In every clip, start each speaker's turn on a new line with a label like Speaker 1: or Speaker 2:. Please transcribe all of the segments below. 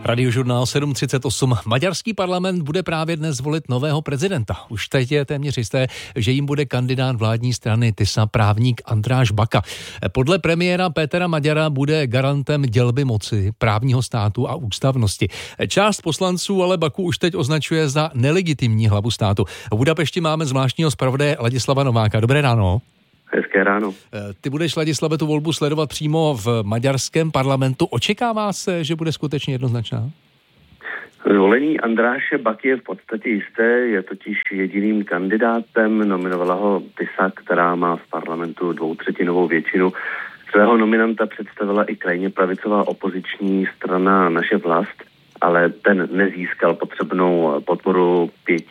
Speaker 1: Radiožurnál 7.38. Maďarský parlament bude právě dnes volit nového prezidenta. Už teď je téměř jisté, že jim bude kandidát vládní strany TISA právník András Baka. Podle premiéra Pétera Magyara bude garantem dělby moci, právního státu a ústavnosti. Část poslanců ale Baku už teď označuje za nelegitimní hlavu státu. V Budapešti máme zvláštního zpravodaje Ladislava Nováka. Dobré ráno.
Speaker 2: Hezké ráno.
Speaker 1: Ty budeš, Ladislave, tu volbu sledovat přímo v maďarském parlamentu. Očekává se, že bude skutečně jednoznačná?
Speaker 2: Zvolení Andráše Baky je v podstatě jisté, je totiž jediným kandidátem, nominovala ho TISA, která má v parlamentu 2/3 většinu. Svého nominanta představila i krajně pravicová opoziční strana Naše vlast, ale ten nezískal potřebnou podporu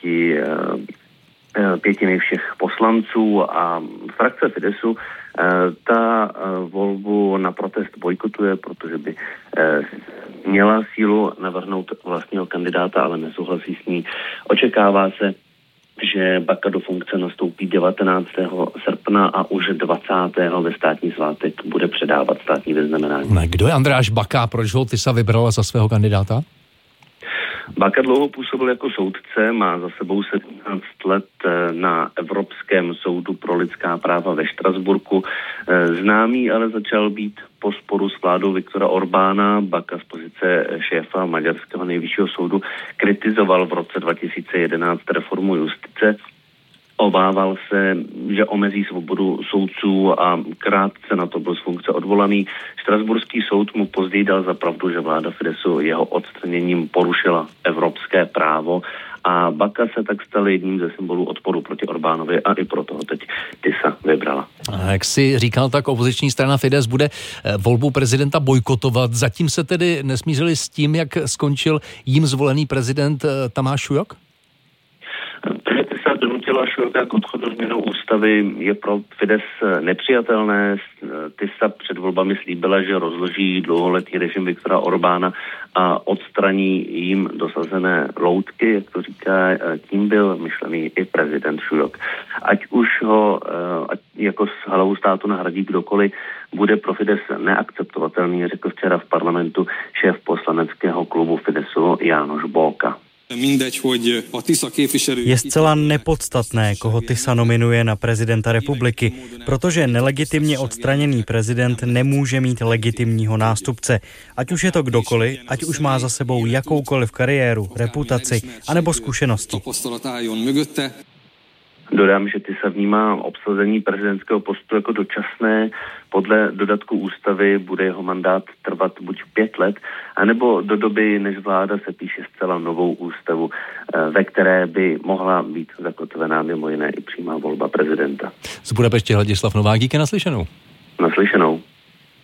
Speaker 2: pětiny všech poslanců a frakce Fidesu ta volbu na protest bojkotuje, protože by měla sílu navrhnout vlastního kandidáta, ale nesouhlasí s ní. Očekává se, že Baka do funkce nastoupí 19. srpna a už 20. ve státní svátek bude předávat státní vyznamenání.
Speaker 1: Kdo je András Baka? Proč ho TISA vybrala za svého kandidáta?
Speaker 2: Baka dlouho působil jako soudce, má za sebou 17 let na Evropském soudu pro lidská práva ve Štrasburku. Známý ale začal být po sporu s vládou Viktora Orbána. Baka z pozice šéfa maďarského nejvyššího soudu kritizoval v roce 2011 reformu justice. Obával se, že omezí svobodu soudců a krátce na to byl z funkce odvolaný. Štrasburský soud mu později dal za pravdu, že vláda Fidesu jeho odstraněním porušila evropské právo a Baka se tak stal jedním ze symbolů odporu proti Orbánovi a i proto ho teď TISA vybrala.
Speaker 1: A jak si říkal, tak opoziční strana Fides bude volbu prezidenta bojkotovat. Zatím se tedy nesmířili s tím, jak skončil jím zvolený prezident Tamáš Šujok?
Speaker 2: TISA donutila Šujoka k odchodu změnou ústavy, je pro Fides nepřijatelné. TISA před volbami slíbila, že rozloží dlouholetý režim Viktora Orbána a odstraní jim dosazené loutky, jak to říká, tím byl myšlený i prezident Šujok. Ať už ho jako s hlavou státu nahradí kdokoliv, bude pro Fides neakceptovatelný, řekl včera v parlamentu šéf poslaneckého klubu Fidesu János Bóka.
Speaker 3: Je zcela nepodstatné, koho TISA nominuje na prezidenta republiky, protože nelegitimně odstraněný prezident nemůže mít legitimního nástupce. Ať už je to kdokoliv, ať už má za sebou jakoukoliv kariéru, reputaci anebo zkušenosti.
Speaker 2: Dodám, že TISA vnímá obsazení prezidentského postu jako dočasné. Podle dodatku ústavy bude jeho mandát trvat buď 5 let, anebo do doby, než vláda se píše zcela novou ústavu, ve které by mohla být zakotvená mimo jiné i přímá volba prezidenta.
Speaker 1: Z Budapešti Ladislav Novák, díky, naslyšenou.
Speaker 2: Naslyšenou.